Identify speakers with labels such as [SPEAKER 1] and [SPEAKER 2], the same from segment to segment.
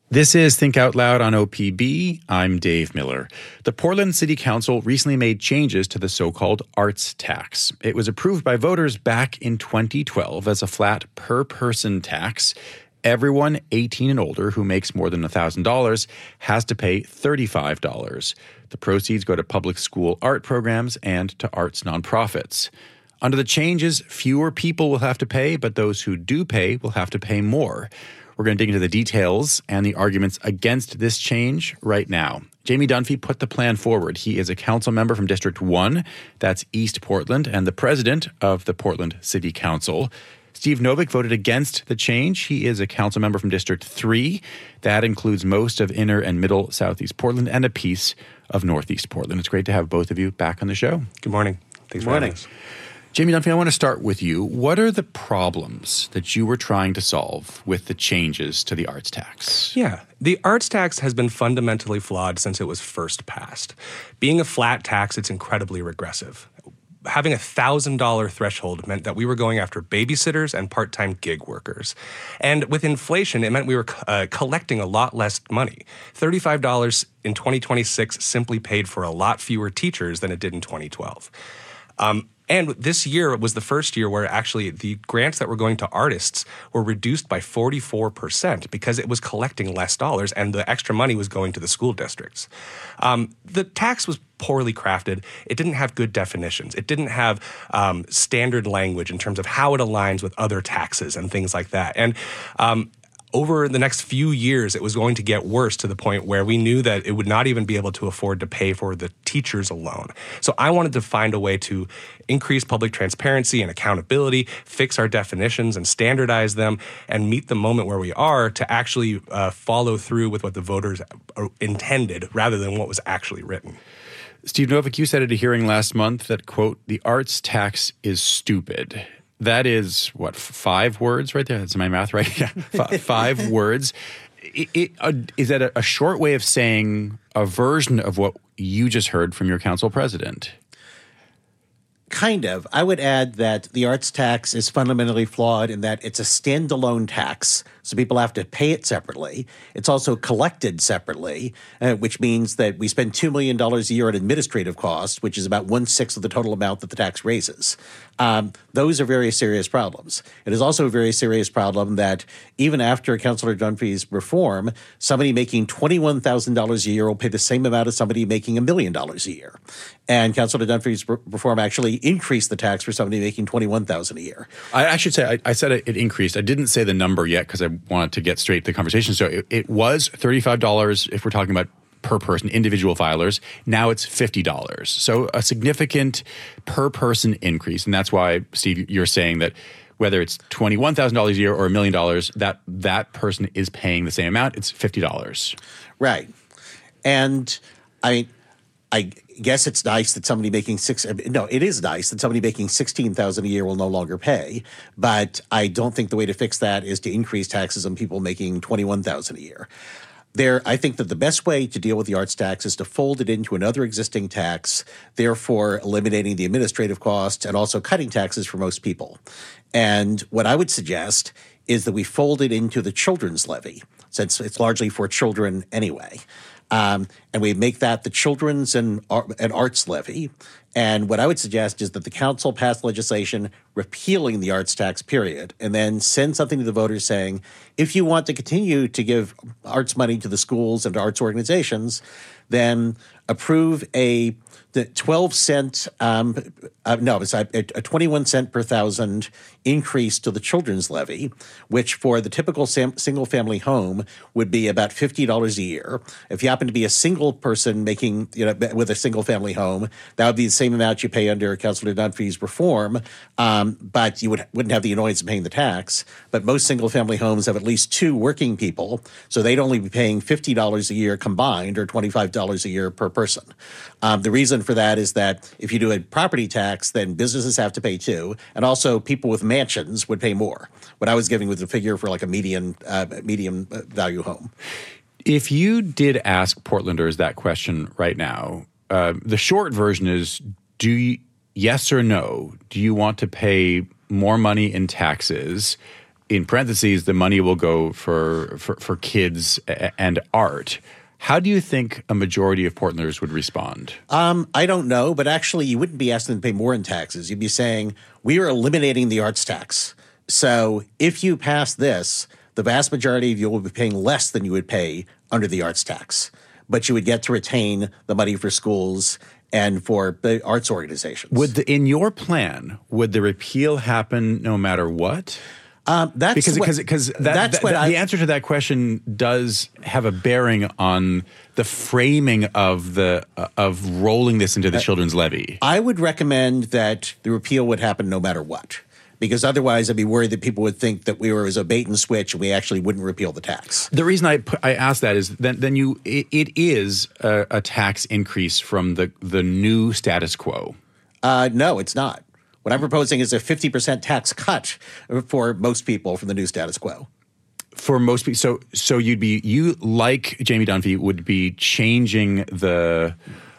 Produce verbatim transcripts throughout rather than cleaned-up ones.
[SPEAKER 1] This is Think Out Loud on O P B. I'm Dave Miller. The Portland City Council recently made changes to the so-called arts tax. It was approved by voters back in twenty twelve as a flat per-person tax. Everyone eighteen and older who makes more than one thousand dollars has to pay thirty-five dollars. The proceeds go to public school art programs and to arts nonprofits. Under the changes, fewer people will have to pay, but those who do pay will have to pay more. We're going to dig into the details and the arguments against this change right now. Jamie Dunphy put the plan forward. He is a council member from District one, that's East Portland, and the president of the Portland City Council. Steve Novick voted against the change. He is a council member from District three. That includes most of inner and middle Southeast Portland and a piece of Northeast Portland. It's great to have both of you back on the show.
[SPEAKER 2] Good morning. Thanks for having us.
[SPEAKER 1] Jamie Dunphy, I want to start with you. What are the problems that you were trying to solve with the changes to the arts tax?
[SPEAKER 2] Yeah, the arts tax has been fundamentally flawed since it was first passed. Being a flat tax, it's incredibly regressive. Having a one thousand dollars threshold meant that we were going after babysitters and part-time gig workers. And with inflation, it meant we were uh, collecting a lot less money. thirty-five dollars in twenty twenty-six simply paid for a lot fewer teachers than it did in twenty twelve. Um, And this year was the first year where actually the grants that were going to artists were reduced by forty-four percent because it was collecting less dollars and the extra money was going to the school districts. Um, the tax was poorly crafted. It didn't have good definitions. It didn't have um, standard language in terms of how it aligns with other taxes and things like that. And um, over the next few years, it was going to get worse to the point where we knew that it would not even be able to afford to pay for the teachers alone. So I wanted to find a way to increase public transparency and accountability, fix our definitions and standardize them, and meet the moment where we are to actually uh, follow through with what the voters intended rather than what was actually written.
[SPEAKER 1] Steve Novick, you said at a hearing last month that, quote, the arts tax is stupid. That is, what, five words right there? That's my math, right? Yeah, F- five words. It, it, uh, is that a, a short way of saying a version of what you just heard from your council president?
[SPEAKER 3] Kind of. I would add that the arts tax is fundamentally flawed in that it's a standalone tax, so people have to pay it separately. It's also collected separately, uh, which means that we spend two million dollars a year on administrative costs, which is about one-sixth of the total amount that the tax raises. Um, those are very serious problems. It is also a very serious problem that even after Councillor Dunphy's reform, somebody making twenty-one thousand dollars a year will pay the same amount as somebody making a million dollars a year. And Councillor Dunphy's reform actually increased the tax for somebody making twenty-one thousand dollars a year.
[SPEAKER 1] I, I should say, I, I said it, it increased. I didn't say the number yet because I wanted to get straight to the conversation. So it, it was thirty-five dollars if we're talking about per person, individual filers. Now it's fifty dollars. So a significant per person increase. And that's why, Steve, you're saying that whether it's twenty-one thousand dollars a year or a million dollars, that that person is paying the same amount. It's fifty dollars.
[SPEAKER 3] Right. And I mean, I guess it's nice that somebody making six. No, it is nice that somebody making sixteen thousand dollars a year will no longer pay. But I don't think the way to fix that is to increase taxes on people making twenty-one thousand dollars a year. There, I think that the best way to deal with the arts tax is to fold it into another existing tax, therefore eliminating the administrative costs and also cutting taxes for most people. And what I would suggest is that we fold it into the children's levy, since it's largely for children anyway. Um, and we make that the children's and, and arts levy. And what I would suggest is that the council pass legislation repealing the arts tax, period, and then send something to the voters saying, if you want to continue to give arts money to the schools and to arts organizations, then approve a the twelve cent, um, uh, no, it's a, a twenty-one cent per thousand increase to the children's levy, which for the typical sam- single-family home would be about fifty dollars a year. If you happen to be a single person making, you know, with a single-family home, that would be the same amount you pay under Councillor Dunphy's reform, um, but you would, wouldn't have the annoyance of paying the tax. But most single-family homes have at least two working people, so they'd only be paying fifty dollars a year combined or twenty-five dollars a year per person. Um, the reason for that is that if you do a property tax, then businesses have to pay too, and also people with mansions would pay more. What I was giving was a figure for like a median uh, medium value home.
[SPEAKER 1] If you did ask Portlanders that question right now, uh, the short version is, do you, yes or no, do you want to pay more money in taxes in parentheses, the money will go for, for, for kids and art. How do you think a majority of Portlanders would respond?
[SPEAKER 3] Um, I don't know, but actually you wouldn't be asking them to pay more in taxes. You'd be saying, we are eliminating the arts tax. So if you pass this, the vast majority of you will be paying less than you would pay under the arts tax. But you would get to retain the money for schools and for the arts organizations.
[SPEAKER 1] Would the, in your plan, would the repeal happen no matter what?
[SPEAKER 3] Um, that's
[SPEAKER 1] because
[SPEAKER 3] what,
[SPEAKER 1] because because that,
[SPEAKER 3] that's
[SPEAKER 1] that,
[SPEAKER 3] what
[SPEAKER 1] that,
[SPEAKER 3] I,
[SPEAKER 1] the answer to that question does have a bearing on the framing of the uh, of rolling this into the uh, children's levy.
[SPEAKER 3] I would recommend that the repeal would happen no matter what. Because otherwise, I'd be worried that people would think that we were as a bait and switch, and we actually wouldn't repeal the tax.
[SPEAKER 1] The reason I pu- I ask that is then then you it, it is a, a tax increase from the the new status quo.
[SPEAKER 3] Uh, no, it's not. What I'm proposing is a fifty percent tax cut for most people from the new status quo.
[SPEAKER 1] For most people, so so you'd be you like Jamie Dunphy would be changing the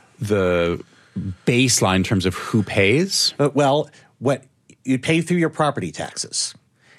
[SPEAKER 1] the baseline in terms of who pays.
[SPEAKER 3] Uh, well, what. You'd pay through your property taxes.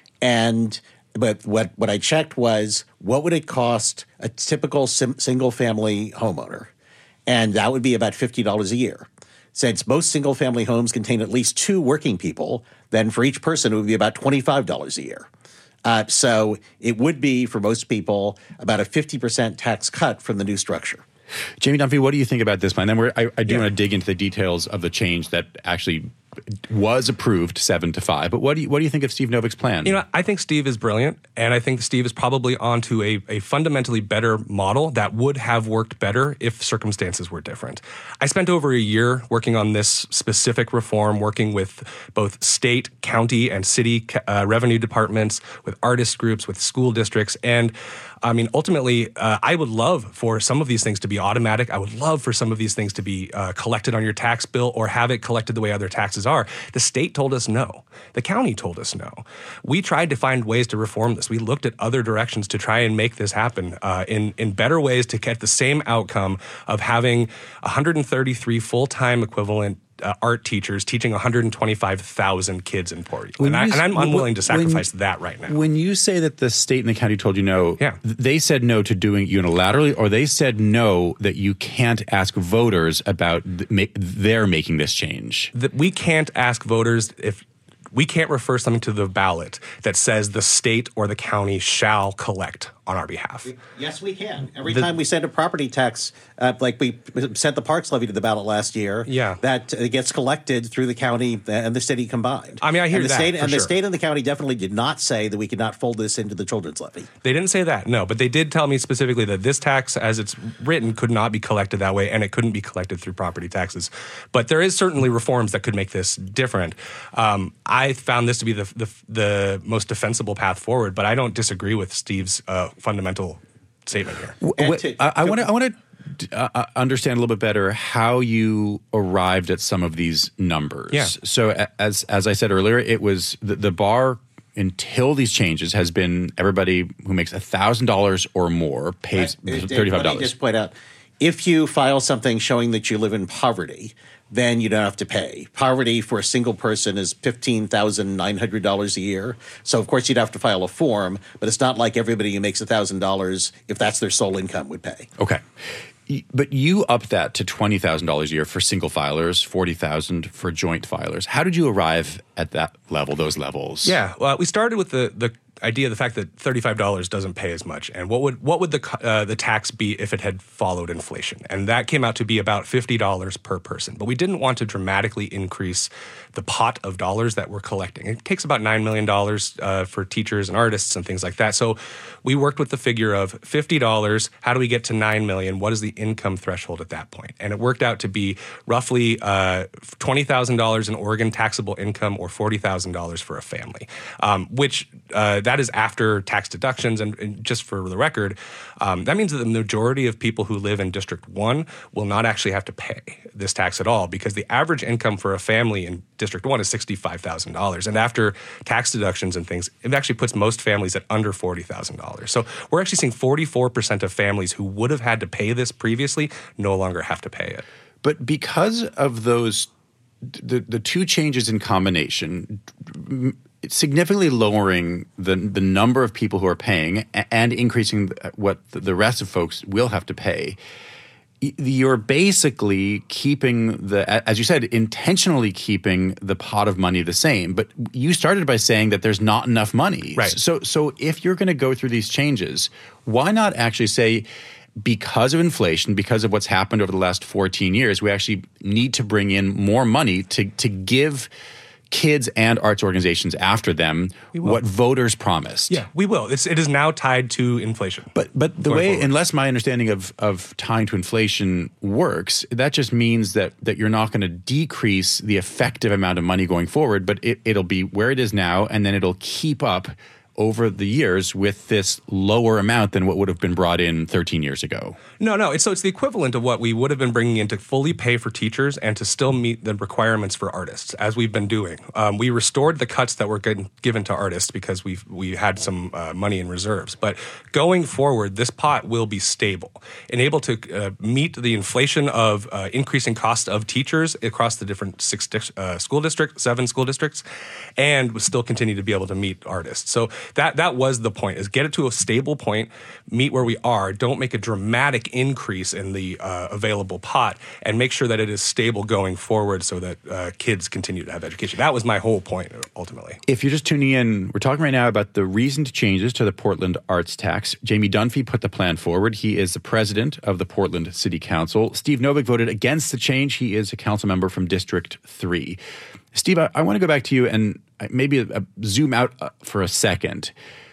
[SPEAKER 3] And but what, what I checked was what would it cost a typical sim, single-family homeowner? And that would be about fifty dollars a year. Since most single-family homes contain at least two working people, then for each person it would be about twenty-five dollars a year. Uh, so it would be, for most people, about a fifty percent tax cut from the new structure.
[SPEAKER 1] Jamie Dunphy, what do you think about this plan? Then we're, I, I do
[SPEAKER 2] yeah.
[SPEAKER 1] want to dig into the details of the change that actually was approved seven to five. But what do you, what do you think of Steve Novick's plan?
[SPEAKER 2] You know, I think Steve is brilliant, and I think Steve is probably onto a, a fundamentally better model that would have worked better if circumstances were different. I spent over a year working on this specific reform, working with both state, county, and city uh, revenue departments, with artist groups, with school districts, and I mean, ultimately, uh, I would love for some of these things to be automatic. I would love for some of these things to be uh, collected on your tax bill or have it collected the way other taxes are. The state told us no. The county told us no. We tried to find ways to reform this. We looked at other directions to try and make this happen uh, in, in better ways to get the same outcome of having one hundred thirty-three full-time equivalent Uh, art teachers teaching one hundred twenty-five thousand kids in Port Euclid. And, I, and I'm unwilling to sacrifice
[SPEAKER 1] when,
[SPEAKER 2] that right now.
[SPEAKER 1] When you say that the state and the county told you no,
[SPEAKER 2] yeah.
[SPEAKER 1] they said no to doing unilaterally, or they said no that you can't ask voters about th- ma- their making this change?
[SPEAKER 2] That we can't ask voters if we can't refer something to the ballot that says the state or the county shall collect on our behalf.
[SPEAKER 3] Yes, we can. Every
[SPEAKER 2] the,
[SPEAKER 3] time we send a property tax, uh, like we sent the parks levy to the ballot last year,
[SPEAKER 2] yeah.
[SPEAKER 3] that uh, gets collected through the county and the city combined.
[SPEAKER 2] I mean, I hear
[SPEAKER 3] and the
[SPEAKER 2] that,
[SPEAKER 3] state,
[SPEAKER 2] for
[SPEAKER 3] And
[SPEAKER 2] sure.
[SPEAKER 3] the state and the county definitely did not say that we could not fold this into the children's levy.
[SPEAKER 2] They didn't say that, no, but they did tell me specifically that this tax, as it's written, could not be collected that way, and it couldn't be collected through property taxes. But there is certainly reforms that could make this different. Um, I found this to be the, the the most defensible path forward, but I don't disagree with Steve's uh, fundamental statement here.
[SPEAKER 1] Wait, to, I want to I want to uh, understand a little bit better how you arrived at some of these numbers.
[SPEAKER 2] Yeah.
[SPEAKER 1] So as as I said earlier, it was the, the bar until these changes has been everybody who makes one thousand dollars or more pays
[SPEAKER 3] uh,
[SPEAKER 1] thirty-five dollars.
[SPEAKER 3] Let me just point out, if you file something showing that you live in poverty, then you don't have to pay. Poverty for a single person is fifteen thousand nine hundred dollars a year. So, of course, you'd have to file a form, but it's not like everybody who makes one thousand dollars, if that's their sole income, would pay.
[SPEAKER 1] Okay. But you upped that to twenty thousand dollars a year for single filers, forty thousand dollars for joint filers. How did you arrive at that level, those levels?
[SPEAKER 2] Yeah, well, we started with the the idea, the fact that thirty-five dollars doesn't pay as much, and what would what would the uh, the tax be if it had followed inflation? And that came out to be about fifty dollars per person. But we didn't want to dramatically increase the pot of dollars that we're collecting. It takes about nine million dollars uh, for teachers and artists and things like that. So we worked with the figure of fifty dollars. How do we get to nine million dollars? What is the income threshold at that point? And it worked out to be roughly uh, twenty thousand dollars in Oregon taxable income, or forty thousand dollars for a family, um, which uh, that is after tax deductions. And, and just for the record, um, that means that the majority of people who live in District one will not actually have to pay this tax at all, because the average income for a family in District one is sixty-five thousand dollars. And after tax deductions and things, it actually puts most families at under forty thousand dollars. So we're actually seeing forty-four percent of families who would have had to pay this previously no longer have to pay it.
[SPEAKER 1] But because of those, the, the two changes in combination, significantly lowering the the number of people who are paying and increasing what the rest of folks will have to pay, you're basically keeping the, as you said, intentionally keeping the pot of money the same. But you started by saying that there's not enough money.
[SPEAKER 2] Right.
[SPEAKER 1] So, so if you're going to go through these changes, why not actually say, because of inflation, because of what's happened over the last fourteen years, we actually need to bring in more money to to give kids and arts organizations after them what voters promised.
[SPEAKER 2] Yeah, we will. It's, it is now tied to inflation.
[SPEAKER 1] But but the way, forward. unless my understanding of, of tying to inflation works, that just means that that you're not going to decrease the effective amount of money going forward, but it, it'll be where it is now, and then it'll keep up over the years with this lower amount than what would have been brought in thirteen years ago.
[SPEAKER 2] No, no. It's, so it's the equivalent of what we would have been bringing in to fully pay for teachers and to still meet the requirements for artists, as we've been doing. Um, we restored the cuts that were getting, given to artists because we we had some uh, money in reserves. But going forward, this pot will be stable and able to uh, meet the inflation of uh, increasing cost of teachers across the different six uh, school districts, seven school districts, and will still continue to be able to meet artists. So That that was the point, is get it to a stable point, meet where we are, don't make a dramatic increase in the uh, available pot, and make sure that it is stable going forward so that uh, kids continue to have education. That was my whole point, ultimately.
[SPEAKER 1] If you're just tuning in, we're talking right now about the recent changes to the Portland arts tax. Jamie Dunphy put the plan forward. He is the president of the Portland City Council. Steve Novick voted against the change. He is a council member from District three. Steve, I, I want to go back to you and maybe a, a zoom out for a second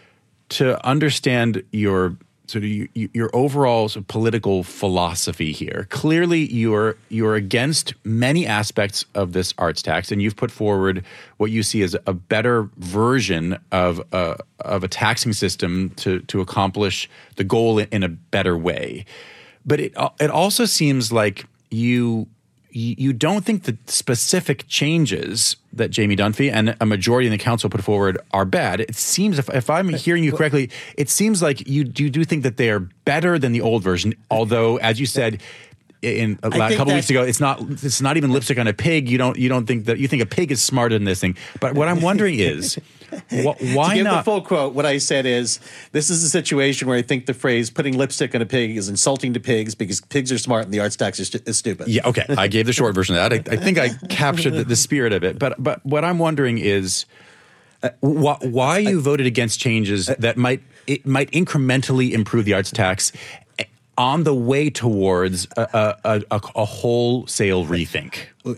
[SPEAKER 1] to understand your sort of your, your overall sort of political philosophy here. Clearly, you're you're against many aspects of this arts tax, and you've put forward what you see as a better version of a, of a taxing system to to accomplish the goal in, in a better way. But it it also seems like you. You don't think the specific changes that Jamie Dunphy and a majority in the council put forward are bad. It seems, if, if I'm hearing you correctly, it seems like you, you do think that they are better than the old version, although, as you said in a couple weeks ago, it's not it's not even lipstick on a pig. You don't you don't think that you think a pig is smarter than this thing. But what I'm wondering is, wh- why
[SPEAKER 3] to give
[SPEAKER 1] not?
[SPEAKER 3] The full quote, what I said is, this is a situation where I think the phrase "putting lipstick on a pig" is insulting to pigs because pigs are smart and the arts tax is, st- is stupid.
[SPEAKER 1] Yeah, okay. I gave the short version of that. I, I think I captured the, the spirit of it. But but what I'm wondering is, uh, wh- why you voted against changes that might it might incrementally improve the arts tax on the way towards a, a, a, a wholesale rethink.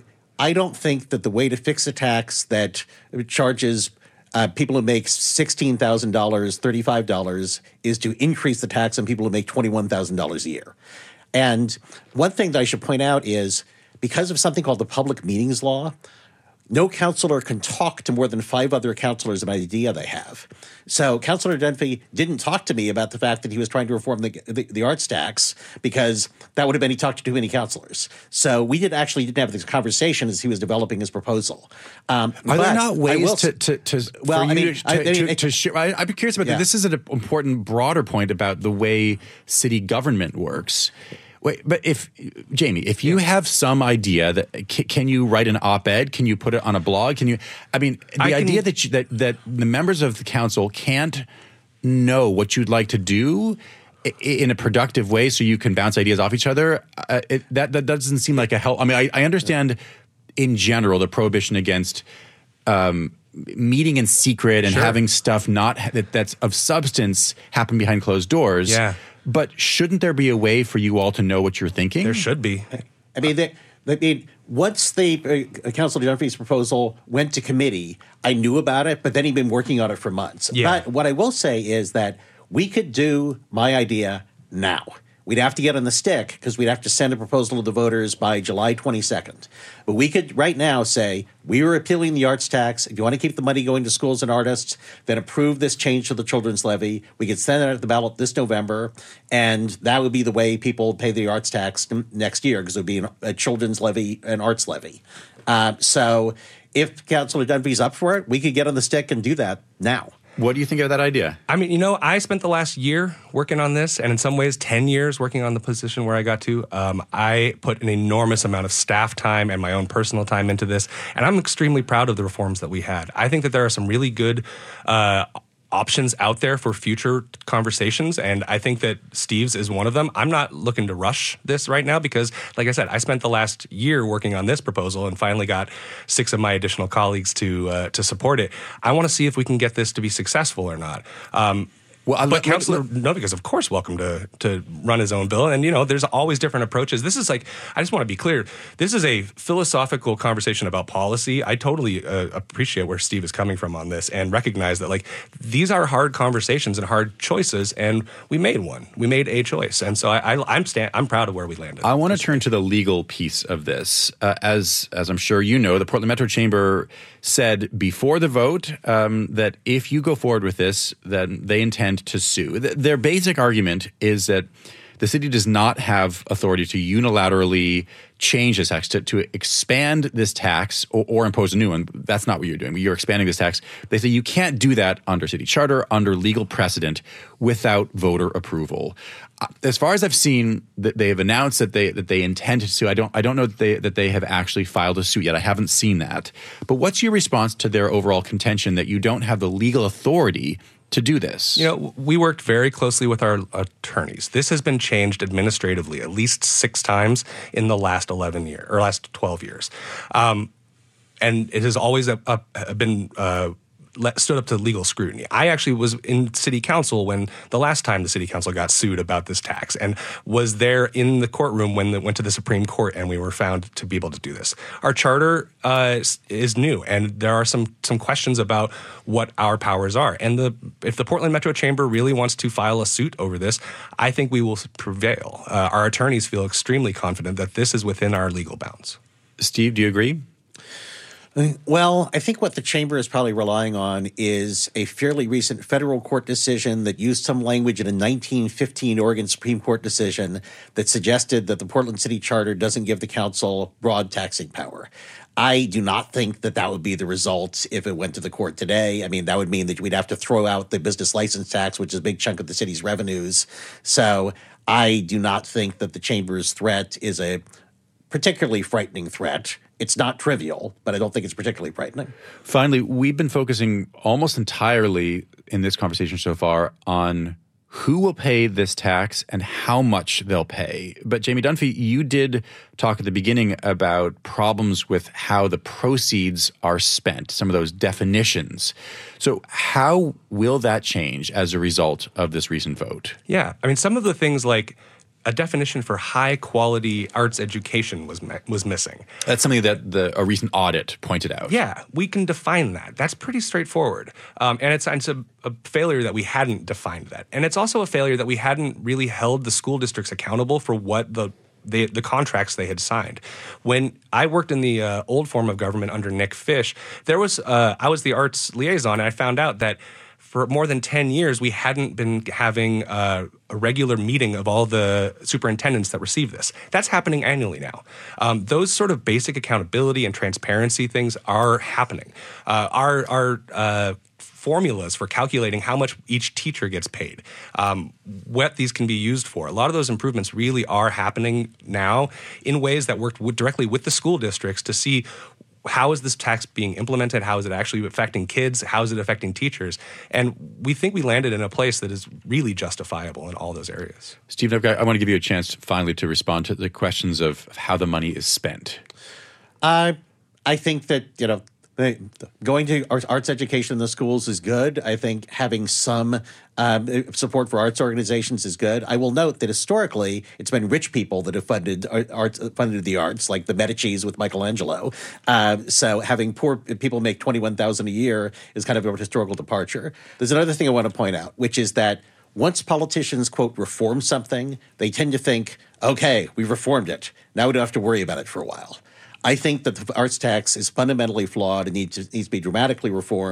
[SPEAKER 3] I don't think that the way to fix a tax that charges uh, people who make sixteen thousand dollars, thirty-five dollars is to increase the tax on people who make twenty-one thousand dollars a year. And one thing that I should point out is, because of something called the Public Meetings Law, no councilor can talk to more than five other councilors about an idea they have. So Councilor Dunphy didn't talk to me about the fact that he was trying to reform the, the, the arts tax, because that would have been he talked to too many councilors. So we did actually didn't have this conversation as he was developing his proposal. Um,
[SPEAKER 1] Are there not ways to, to, to
[SPEAKER 3] well,
[SPEAKER 1] for
[SPEAKER 3] I mean,
[SPEAKER 1] you to,
[SPEAKER 3] I, I mean,
[SPEAKER 1] to,
[SPEAKER 3] it,
[SPEAKER 1] to share? I, I'd be curious about
[SPEAKER 3] yeah.
[SPEAKER 1] that. This is an important, broader point about the way city government works. Wait, but if, Jamie, if you yeah. have some idea that, can, can you write an op-ed? Can you put it on a blog? Can you, I mean, the I idea can, that, you, that that the members of the council can't know what you'd like to do in a productive way so you can bounce ideas off each other, uh, it, that, that doesn't seem like a help. I mean, I, I understand in general the prohibition against um, meeting in secret and
[SPEAKER 2] sure.
[SPEAKER 1] having stuff not that, that's of substance happen behind closed doors.
[SPEAKER 2] Yeah.
[SPEAKER 1] But shouldn't there be a way for you all to know what you're thinking?
[SPEAKER 2] There should be.
[SPEAKER 3] I mean, they, I mean, once the uh, Councilor Dunphy's proposal went to committee, I knew about it, but then he'd been working on it for months.
[SPEAKER 2] Yeah.
[SPEAKER 3] But what I will say is that we could do my idea now. We'd have to get on the stick because we'd have to send a proposal to the voters by July twenty-second. But we could right now say, we are appealing the arts tax. If you want to keep the money going to schools and artists, then approve this change to the children's levy. We could send it out to the ballot this November, and that would be the way people pay the arts tax next year, because it would be a children's levy, an arts levy. Uh, so if Councilor Dunphy's up for it, we could get on the stick and do that now.
[SPEAKER 1] What do you think of that idea?
[SPEAKER 2] I mean, you know, I spent the last year working on this, and in some ways, ten years working on the position where I got to. Um, I put an enormous amount of staff time and my own personal time into this, and I'm extremely proud of the reforms that we had. I think that there are some really good uh, options out there for future conversations, and I think that Steve's is one of them. I'm not looking to rush this right now because, like I said, I spent the last year working on this proposal and finally got six of my additional colleagues to uh, to support it. I want to see if we can get this to be successful or not. Um, Well, but let, Councillor Novick is, of course, welcome to to run his own bill. And, you know, there's always different approaches. This is like, I just want to be clear, this is a philosophical conversation about policy. I totally uh, appreciate where Steve is coming from on this and recognize that, like, these are hard conversations and hard choices, and we made one. We made a choice. And so I, I, I'm stand, I'm proud of where we landed.
[SPEAKER 1] I want to turn to the legal piece of this. Uh, as, as I'm sure you know, the Portland Metro Chamber said before the vote um, that if you go forward with this, then they intend to sue. Th- their basic argument is that the city does not have authority to unilaterally change this tax, to, to expand this tax or, or impose a new one. That's not what you're doing. You're expanding this tax. They say you can't do that under city charter, under legal precedent, without voter approval. Uh, as far as I've seen, that they have announced that they that they intend to sue. I don't I don't know that they that they have actually filed a suit yet. I haven't seen that. But what's your response to their overall contention that you don't have the legal authority to do this?
[SPEAKER 2] You know, we worked very closely with our attorneys. This has been changed administratively at least six times in the last eleven years or last twelve years, um, and it has always a, a, been uh, let, stood up to legal scrutiny. I actually was in city council when the last time the city council got sued about this tax, and was there in the courtroom when it went to the Supreme Court, and we were found to be able to do this. Our charter uh, is new, and there are some some questions about what our powers are. And the if the Portland Metro Chamber really wants to file a suit over this, I think we will prevail. Uh, our attorneys feel extremely confident that this is within our legal bounds.
[SPEAKER 1] Steve, do you agree?
[SPEAKER 3] Well, I think what the chamber is probably relying on is a fairly recent federal court decision that used some language in a nineteen fifteen Oregon Supreme Court decision that suggested that the Portland City Charter doesn't give the council broad taxing power. I do not think that that would be the result if it went to the court today. I mean, that would mean that we'd have to throw out the business license tax, which is a big chunk of the city's revenues. So I do not think that the chamber's threat is a particularly frightening threat. It's not trivial, but I don't think it's particularly frightening.
[SPEAKER 1] Finally, we've been focusing almost entirely in this conversation so far on who will pay this tax and how much they'll pay. But Jamie Dunphy, you did talk at the beginning about problems with how the proceeds are spent, some of those definitions. So how will that change as a result of this recent vote?
[SPEAKER 2] Yeah, I mean, some of the things like a definition for high-quality arts education was was missing.
[SPEAKER 1] That's something that the, a recent audit pointed out.
[SPEAKER 2] Yeah, we can define that. That's pretty straightforward. Um, and it's, it's a, a failure that we hadn't defined that. And it's also a failure that we hadn't really held the school districts accountable for what the the, the contracts they had signed. When I worked in the uh, old form of government under Nick Fish, there was uh, I was the arts liaison, and I found out that for more than ten years, we hadn't been having uh, a regular meeting of all the superintendents that receive this. That's happening annually now. Um, those sort of basic accountability and transparency things are happening. Uh, our our uh, formulas for calculating how much each teacher gets paid, um, what these can be used for. A lot of those improvements really are happening now in ways that work w- directly with the school districts to see how is this tax being implemented? How is it actually affecting kids? How is it affecting teachers? And we think we landed in a place that is really justifiable in all those areas.
[SPEAKER 1] Steve, I've got, I want to give you a chance finally to respond to the questions of how the money is spent.
[SPEAKER 3] Uh, I think that, you know, going to arts education in the schools is good. I think having some um, support for arts organizations is good. I will note that historically, it's been rich people that have funded arts, funded the arts, like the Medicis with Michelangelo. Uh, so having poor people make twenty-one thousand dollars a year is kind of a historical departure. There's another thing I want to point out, which is that once politicians, quote, reform something, they tend to think, okay, we've reformed it. Now we don't have to worry about it for a while. I think that the arts tax is fundamentally flawed and needs to, needs to be dramatically reformed.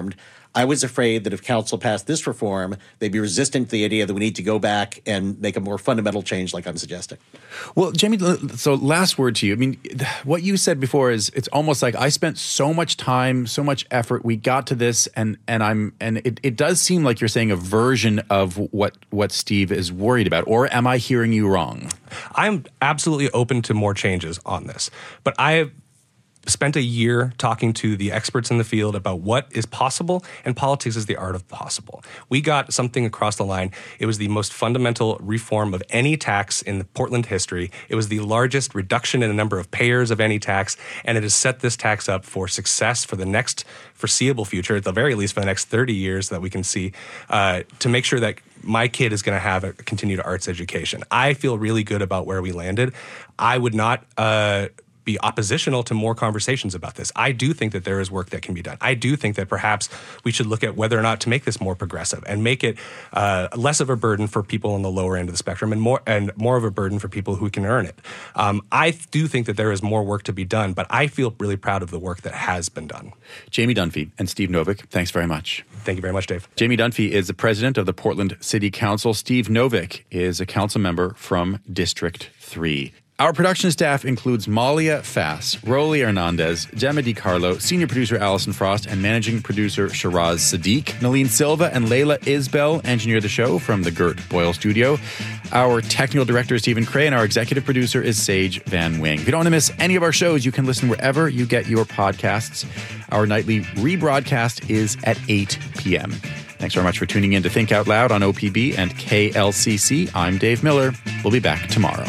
[SPEAKER 3] I was afraid that if council passed this reform, they'd be resistant to the idea that we need to go back and make a more fundamental change like I'm suggesting.
[SPEAKER 1] Well, Jamie, so last word to you. I mean, what you said before is it's almost like I spent so much time, so much effort. We got to this, and and I'm and it, it does seem like you're saying a version of what what Steve is worried about. Or am I hearing you wrong?
[SPEAKER 2] I'm absolutely open to more changes on this, but I have spent a year talking to the experts in the field about what is possible, and politics is the art of possible. We got something across the line. It was the most fundamental reform of any tax in Portland history. It was the largest reduction in the number of payers of any tax, and it has set this tax up for success for the next foreseeable future, at the very least for the next thirty years that we can see, uh, to make sure that my kid is going to have a continued arts education. I feel really good about where we landed. I would not uh, be oppositional to more conversations about this. I do think that there is work that can be done. I do think that perhaps we should look at whether or not to make this more progressive and make it uh, less of a burden for people on the lower end of the spectrum and more and more of a burden for people who can earn it. Um, I do think that there is more work to be done, but I feel really proud of the work that has been done.
[SPEAKER 1] Jamie Dunphy and Steve Novick, thanks very much.
[SPEAKER 2] Thank you very much, Dave.
[SPEAKER 1] Jamie Dunphy is the president of the Portland City Council. Steve Novick is a council member from District three. Our production staff includes Malia Fass, Rolly Hernandez, Gemma DiCarlo, senior producer Allison Frost, and managing producer Shiraz Sadiq. Naleen Silva and Layla Isbell engineer the show from the Gert Boyle studio. Our technical director is Stephen Cray, and our executive producer is Sage Van Wing. If you don't want to miss any of our shows, you can listen wherever you get your podcasts. Our nightly rebroadcast is at eight p.m. Thanks very much for tuning in to Think Out Loud on O P B and K L C C. I'm Dave Miller. We'll be back tomorrow.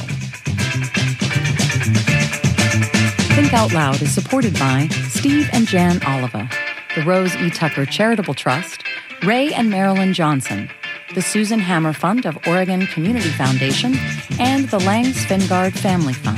[SPEAKER 4] Think Out Loud is supported by Steve and Jan Oliva, the Rose E. Tucker Charitable Trust, Ray and Marilyn Johnson, the Susan Hammer Fund of Oregon Community Foundation, and the Lang Svingard Family Fund.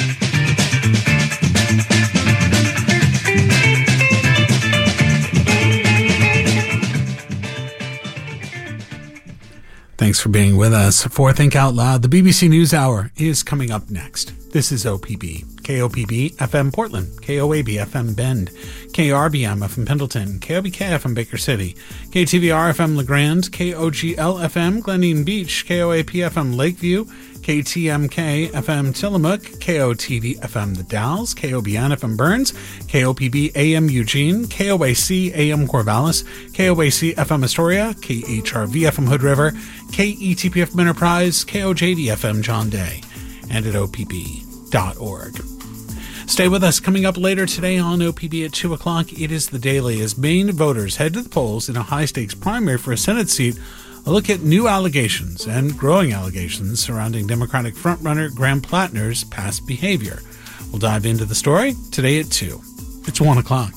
[SPEAKER 5] Thanks for being with us for Think Out Loud. The B B C News Hour is coming up next. This is O P B. K O P B F M Portland, K O A B F M Bend, K R B M F M Pendleton, K O B K F M Baker City, K T V R F M LeGrand, K O G L F M Gleneen Beach, K O A P F M Lakeview, K T M K F M Tillamook, K O T V F M The Dalles, K O B N F M Burns, K O P B A M Eugene, K O A C A M Corvallis, K O A C F M Astoria, K H R V F M Hood River, K E T P F M Enterprise, K O J D F M John Day, and at O P B dot org. Stay with us. Coming up later today on O P B at two o'clock, it is The Daily as Maine voters head to the polls in a high-stakes primary for a Senate seat. A look at new allegations and growing allegations surrounding Democratic frontrunner Graham Plattner's past behavior. We'll dive into the story today at two. It's one o'clock.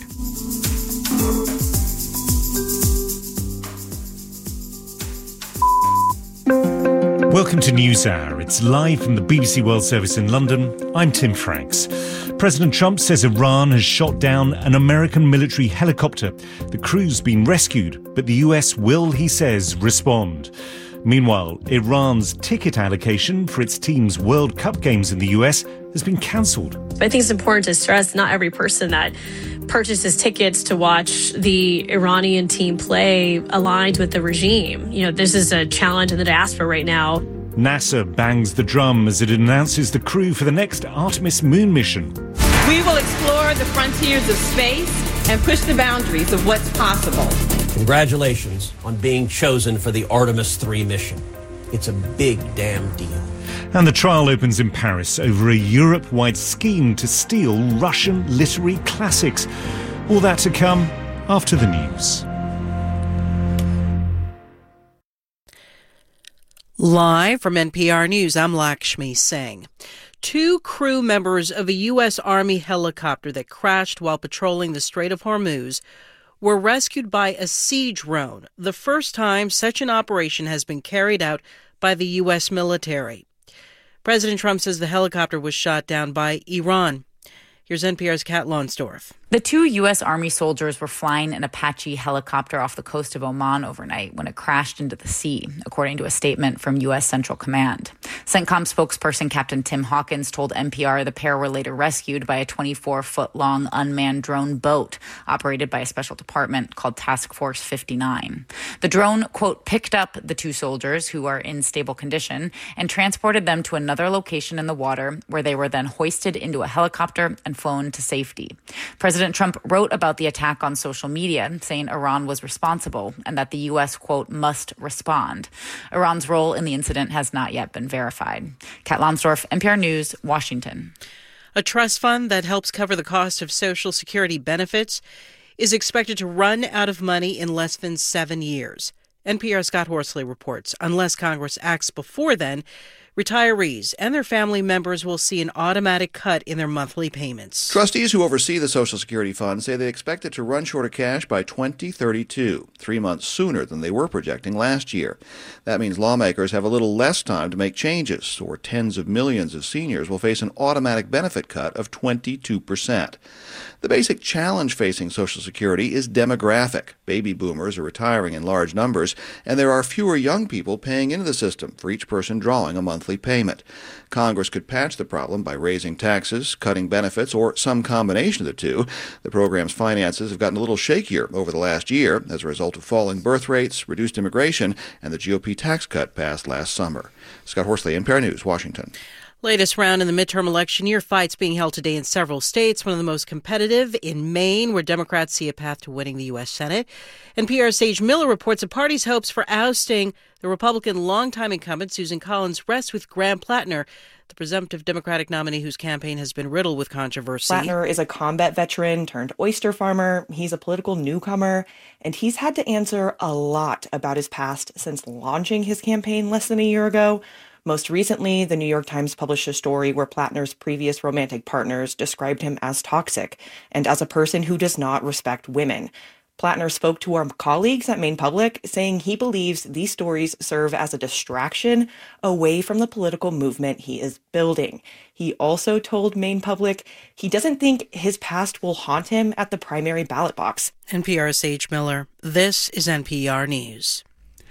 [SPEAKER 6] Welcome to NewsHour. It's live from the B B C World Service in London. I'm Tim Franks. President Trump says Iran has shot down an American military helicopter. The crew's been rescued, but the U S will, he says, respond. Meanwhile, Iran's ticket allocation for its team's World Cup games in the U S has been cancelled.
[SPEAKER 7] I think it's important to stress not every person that purchases tickets to watch the Iranian team play aligned with the regime. You know, this is a challenge in the diaspora right now.
[SPEAKER 6] NASA bangs the drum as it announces the crew for the next Artemis moon mission.
[SPEAKER 8] We will explore the frontiers of space and push the boundaries of what's possible.
[SPEAKER 9] Congratulations on being chosen for the Artemis three mission. It's a big damn deal.
[SPEAKER 6] And the trial opens in Paris over a Europe-wide scheme to steal Russian literary classics. All that to come after the news.
[SPEAKER 10] Live from N P R News, I'm Lakshmi Singh. Two crew members of a U S Army helicopter that crashed while patrolling the Strait of Hormuz were rescued by a siege drone, the first time such an operation has been carried out by the U S military. President Trump says the helicopter was shot down by Iran. Here's N P R's Kat Lonsdorf.
[SPEAKER 11] The two U S Army soldiers were flying an Apache helicopter off the coast of Oman overnight when it crashed into the sea, according to a statement from U S Central Command. CENTCOM spokesperson Captain Tim Hawkins told N P R the pair were later rescued by a twenty-four foot long unmanned drone boat operated by a special department called Task Force fifty-nine. The drone, quote, picked up the two soldiers who are in stable condition and transported them to another location in the water where they were then hoisted into a helicopter and flown to safety. President Trump wrote about the attack on social media, saying Iran was responsible and that the U S, quote, must respond. Iran's role in the incident has not yet been verified. Kat Lonsdorf, N P R News, Washington.
[SPEAKER 10] A trust fund that helps cover the cost of Social Security benefits is expected to run out of money in less than seven years. N P R's Scott Horsley reports, unless Congress acts before then, retirees and their family members will see an automatic cut in their monthly payments.
[SPEAKER 12] Trustees who oversee the Social Security Fund say they expect it to run short of cash by twenty thirty-two, three months sooner than they were projecting last year. That means lawmakers have a little less time to make changes, or tens of millions of seniors will face an automatic benefit cut of twenty-two percent. The basic challenge facing Social Security is demographic. Baby boomers are retiring in large numbers, and there are fewer young people paying into the system for each person drawing a monthly payment. Congress could patch the problem by raising taxes, cutting benefits, or some combination of the two. The program's finances have gotten a little shakier over the last year as a result of falling birth rates, reduced immigration, and the G O P tax cut passed last summer. Scott Horsley, N P R News, Washington.
[SPEAKER 10] Latest round in the midterm election year, fights being held today in several states, one of the most competitive in Maine, where Democrats see a path to winning the U S. Senate. N P R's Sage Miller reports the party's hopes for ousting the Republican longtime incumbent Susan Collins rest with Graham Plattner, the presumptive Democratic nominee whose campaign has been riddled with controversy.
[SPEAKER 13] Plattner is a combat veteran turned oyster farmer. He's a political newcomer, and he's had to answer a lot about his past since launching his campaign less than a year ago. Most recently, the New York Times published a story where Plattner's previous romantic partners described him as toxic and as a person who does not respect women. Plattner spoke to our colleagues at Maine Public, saying he believes these stories serve as a distraction away from the political movement he is building. He also told Maine Public he doesn't think his past will haunt him at the primary ballot box.
[SPEAKER 10] N P R's Sage Miller. This is N P R News.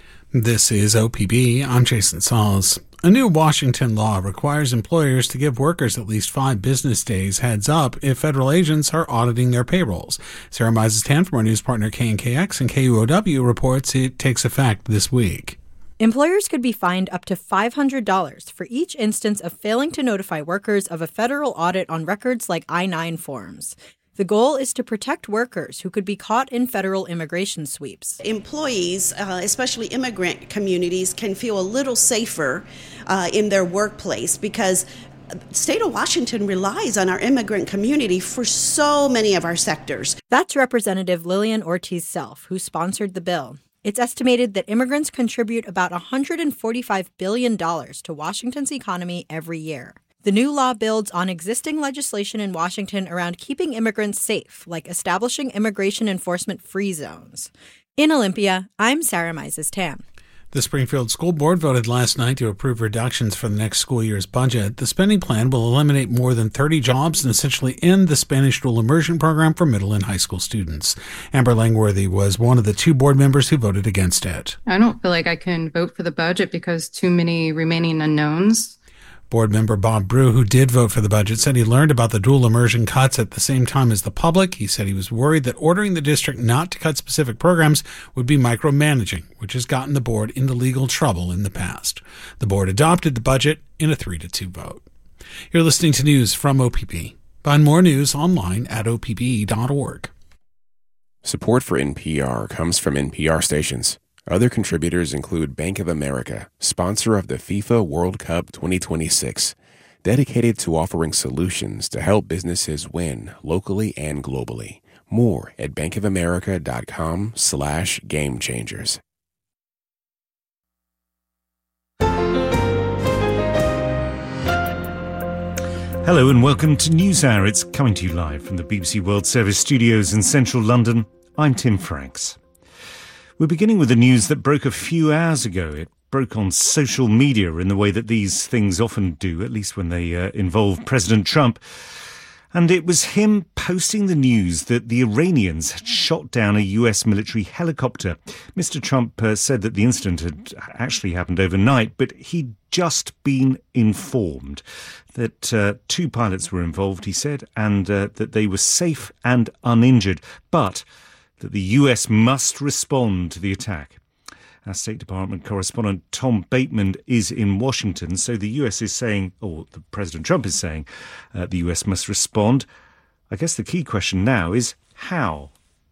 [SPEAKER 5] This is O P B. I'm Jason Sauls. A new Washington law requires employers to give workers at least five business days heads up if federal agents are auditing their payrolls. Sarah Mises-Tan from our news partner K N K X and K U O W reports it takes effect this week.
[SPEAKER 14] Employers could be fined up to five hundred dollars for each instance of failing to notify workers of a federal audit on records like I nine forms. The goal is to protect workers who could be caught in federal immigration sweeps.
[SPEAKER 15] Employees, uh, especially immigrant communities, can feel a little safer uh, in their workplace because the state of Washington relies on our immigrant community for so many of our sectors.
[SPEAKER 14] That's Representative Lillian Ortiz-Self, who sponsored the bill. It's estimated that immigrants contribute about one hundred forty-five billion dollars to Washington's economy every year. The new law builds on existing legislation in Washington around keeping immigrants safe, like establishing immigration enforcement free zones. In Olympia, I'm Sarah Mises-Tan.
[SPEAKER 5] The Springfield School Board voted last night to approve reductions for the next school year's budget. The spending plan will eliminate more than thirty jobs and essentially end the Spanish dual immersion program for middle and high school students. Amber Langworthy was one of the two board members who voted against it.
[SPEAKER 16] I don't feel like I can vote for the budget because too many remaining unknowns.
[SPEAKER 5] Board member Bob Brew, who did vote for the budget, said he learned about the dual immersion cuts at the same time as the public. He said he was worried that ordering the district not to cut specific programs would be micromanaging, which has gotten the board into legal trouble in the past. The board adopted the budget in a three to two vote. You're listening to news from O P B. Find more news online at O P B dot org.
[SPEAKER 17] Support for N P R comes from N P R stations. Other contributors include Bank of America, sponsor of the FIFA World Cup twenty twenty-six, dedicated to offering solutions to help businesses win locally and globally. More at bankofamerica.com slash game changers.
[SPEAKER 6] Hello and welcome to NewsHour. It's coming to you live from the B B C World Service studios in central London. I'm Tim Franks. We're beginning with the news that broke a few hours ago. It broke on social media in the way that these things often do, at least when they uh, involve President Trump. And it was him posting the news that the Iranians had shot down a U S military helicopter. Mister Trump uh, said that the incident had actually happened overnight, but he'd just been informed that uh, two pilots were involved, he said, and uh, that they were safe and uninjured, but that the U S must respond to the attack. Our State Department correspondent Tom Bateman is in Washington. So the U S is saying, or the President Trump is saying, uh, the U S must respond. I guess the key question now is how?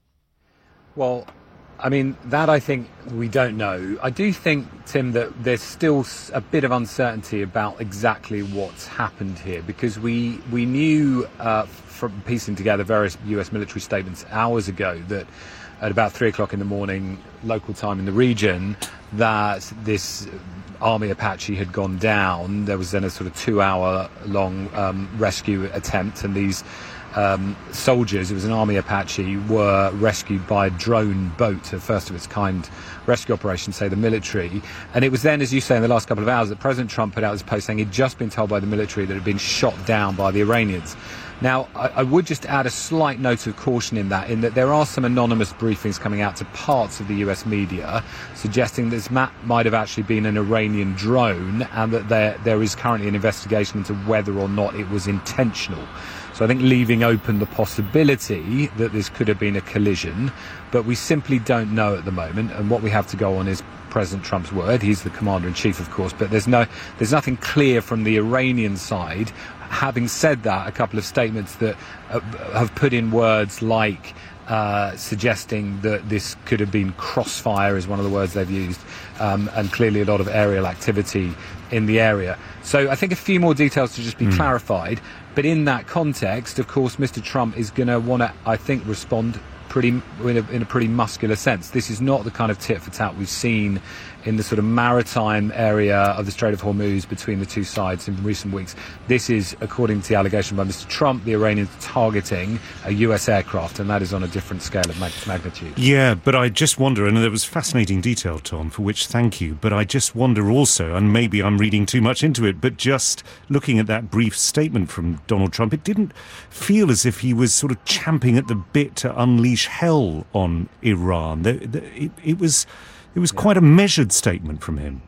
[SPEAKER 18] Well, I mean, that I think we don't know. I do think, Tim, that there's still a bit of uncertainty about exactly what's happened here, because we, we knew uh, from piecing together various U S military statements hours ago that at about three o'clock in the morning, local time in the region, that this Army Apache had gone down. There was then a sort of two-hour-long um, rescue attempt, and these um, soldiers, it was an Army Apache, were rescued by a drone boat, a first-of-its-kind rescue operation, say the military. And it was then, as you say, in the last couple of hours, that President Trump put out this post saying he'd just been told by the military that it had been shot down by the Iranians. Now, I, I would just add a slight note of caution in that, in that there are some anonymous briefings coming out to parts of the U S media suggesting this ma- might have actually been an Iranian drone, and that there there is currently an investigation into whether or not it was intentional. So I think leaving open the possibility that this could have been a collision, but we simply don't know at the moment, and what we have to go on is President Trump's word. He's the commander-in-chief, of course, but there's no there's nothing clear from the Iranian side. Having said that, a couple of statements that uh, have put in words like uh, suggesting that this could have been crossfire is one of the words they've used, um, and clearly a lot of aerial activity in the area. So I think a few more details to just be mm. clarified. But in that context, of course, Mister Trump is going to want to, I think, respond pretty in a, in a pretty muscular sense. This is not the kind of tit for tat we've seen in the sort of maritime area of the Strait of Hormuz between the two sides in recent weeks. This is, according to the allegation by Mister Trump, the Iranians targeting a U S aircraft, and that is on a different scale of mag- magnitude.
[SPEAKER 6] Yeah, but I just wonder, and there was fascinating detail, Tom, for which thank you, but I just wonder also, and maybe I'm reading too much into it, but just looking at that brief statement from Donald Trump, it didn't feel as if he was sort of champing at the bit to unleash hell on Iran. The, the, it, it was... It was quite a measured statement from him.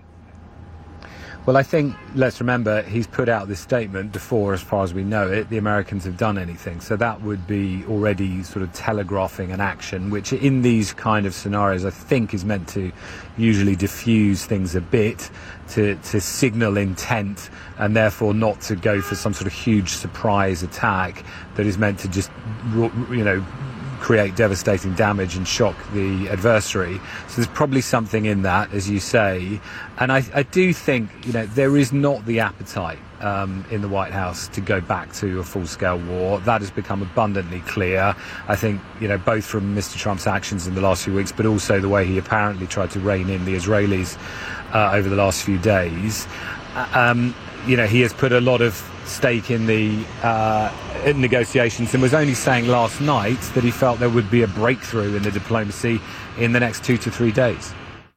[SPEAKER 18] Well, I think, let's remember, he's put out this statement before, as far as we know it, the Americans have done anything. So that would be already sort of telegraphing an action, which in these kind of scenarios, I think, is meant to usually diffuse things a bit, to, to signal intent, and therefore not to go for some sort of huge surprise attack that is meant to just, you know, create devastating damage and shock the adversary. So there's probably something in that, as you say. And I, I do think, you know, there is not the appetite um, in the White House to go back to a full-scale war. That has become abundantly clear. I think, you know, both from Mister Trump's actions in the last few weeks, but also the way he apparently tried to rein in the Israelis uh, over the last few days. Um, you know, he has put a lot of stake in the uh, in negotiations, and was only saying last night that he felt there would be a breakthrough in the diplomacy in the next two to three days.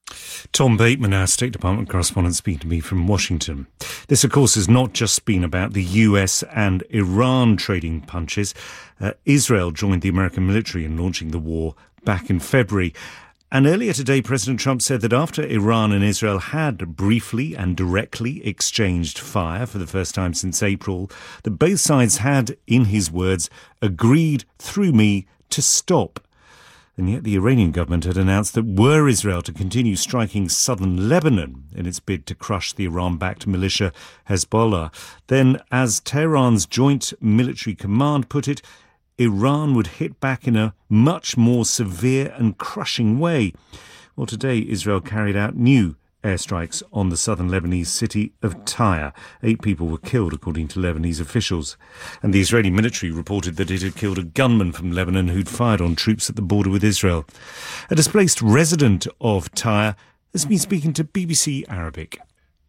[SPEAKER 6] Tom Bateman, our State Department correspondent, speaking to me from Washington. This, of course, has not just been about the U S and Iran trading punches. Uh, Israel joined the American military in launching the war back in February. And earlier today, President Trump said that after Iran and Israel had briefly and directly exchanged fire for the first time since April, that both sides had, in his words, agreed through me to stop. And yet the Iranian government had announced that were Israel to continue striking southern Lebanon in its bid to crush the Iran-backed militia Hezbollah, then, as Tehran's Joint Military Command put it, Iran would hit back in a much more severe and crushing way. Well, today Israel carried out new airstrikes on the southern Lebanese city of Tyre. Eight people were killed, according to Lebanese officials. And the Israeli military reported that it had killed a gunman from Lebanon who'd fired on troops at the border with Israel. A displaced resident of Tyre has been speaking to B B C Arabic.